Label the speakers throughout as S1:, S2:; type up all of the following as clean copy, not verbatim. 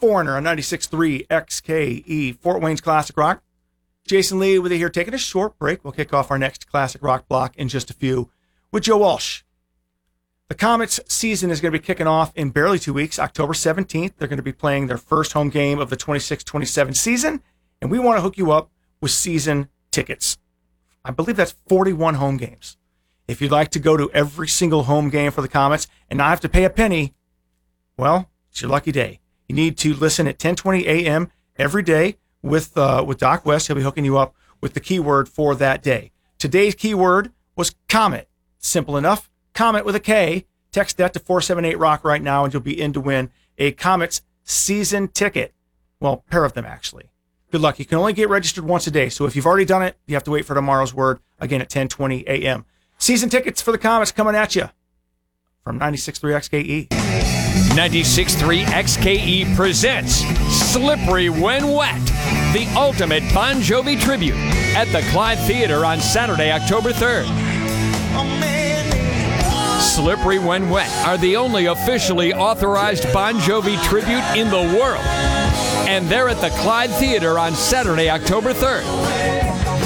S1: Foreigner on 96.3 XKE, Fort Wayne's Classic Rock. Jason Lee with you here, taking a short break. We'll kick off our next Classic Rock block in just a few with Joe Walsh. The Comets season is going to be kicking off in barely 2 weeks, October 17th. They're going to be playing their first home game of the 26-27 season, and we want to hook you up with season tickets. I believe that's 41 home games. If you'd like to go to every single home game for the Comets and not have to pay a penny, well, it's your lucky day. You need to listen at 10:20 a.m. every day with Doc West. He'll be hooking you up with the keyword for that day. Today's keyword was Comet. Simple enough. Comet with a K. Text that to 478-ROCK right now, and you'll be in to win a Comets season ticket. Well, a pair of them, actually. Good luck. You can only get registered once a day, so if you've already done it, you have to wait for tomorrow's word, again at 10:20 a.m. Season tickets for the Comets coming at you from 96.3 XKE.
S2: 96.3 XKE presents Slippery When Wet, the ultimate Bon Jovi tribute at the Clyde Theater on Saturday, October 3rd. Slippery When Wet are the only officially authorized Bon Jovi tribute in the world. And they're at the Clyde Theater on Saturday, October 3rd.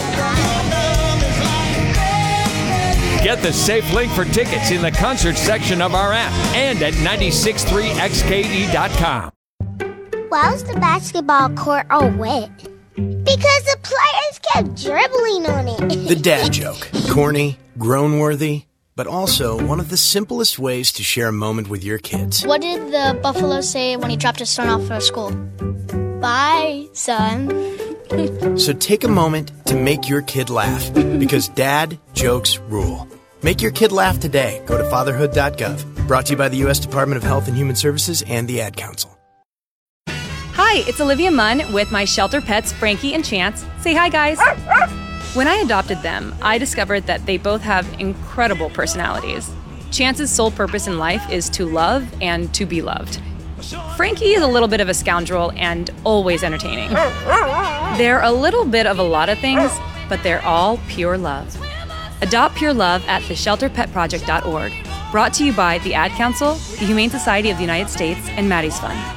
S2: Get the safe link for tickets in the concert section of our app and at 963xke.com.
S3: Why was the basketball court all wet? Because the players kept dribbling on it.
S4: The dad joke. Corny, groan-worthy, but also one of the simplest ways to share a moment with your kids.
S5: What did the buffalo say when he dropped his son off for school? Bye, son.
S4: So take a moment to make your kid laugh, because dad jokes rule. Make your kid laugh today. Go to fatherhood.gov. Brought to you by the U.S. Department of Health and Human Services and the Ad Council.
S6: Hi, it's Olivia Munn with my shelter pets, Frankie and Chance. Say hi, guys. When I adopted them, I discovered that they both have incredible personalities. Chance's sole purpose in life is to love and to be loved. Frankie is a little bit of a scoundrel and always entertaining. They're a little bit of a lot of things, but they're all pure love. Adopt pure love at theshelterpetproject.org. Brought to you by the Ad Council, the Humane Society of the United States, and Maddie's Fund.